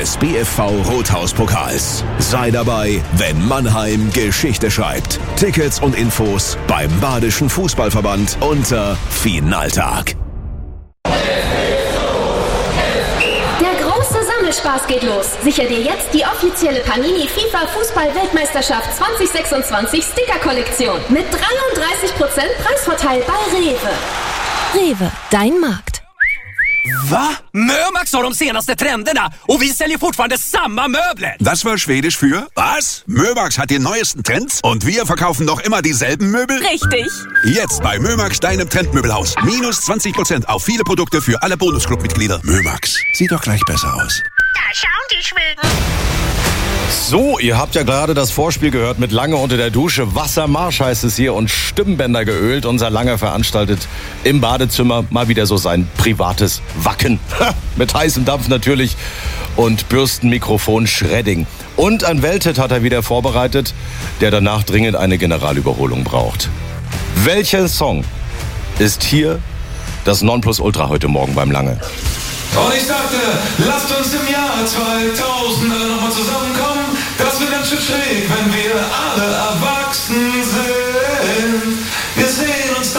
des BFV Rothauspokals. Sei dabei, wenn Mannheim Geschichte schreibt. Tickets und Infos beim Badischen Fußballverband unter Finaltag. Der große Sammelspaß geht los. Sicher dir jetzt die offizielle Panini FIFA Fußball-Weltmeisterschaft 2026 Sticker-Kollektion mit 33% Preisvorteil bei Rewe. Rewe, dein Markt. Va? Mömax har de senaste trenderna och vi säljer fortfarande samma möbler. Das war Schwedisch für was? Mömax hat die neuesten Trends und wir verkaufen noch immer dieselben Möbel? Richtig. Jetzt bei Mömax, deinem Trendmöbelhaus. Minus 20% auf viele Produkte für alle Bonusclub-Mitglieder. Mömax, sieht doch gleich besser aus. Da schauen die Schweden. So, ihr habt ja gerade das Vorspiel gehört mit Lange unter der Dusche. Wassermarsch heißt es hier und Stimmbänder geölt. Unser Lange veranstaltet im Badezimmer mal wieder so sein privates Wacken. Mit heißem Dampf natürlich und Bürstenmikrofon-Shredding. Und ein Welthit hat er wieder vorbereitet, der danach dringend eine Generalüberholung braucht. Welcher Song ist hier das Nonplusultra heute Morgen beim Lange? Und ich sagte, lasst uns im Jahr 2000 alle nochmal zusammenkommen. Das wird ganz schön schräg, wenn wir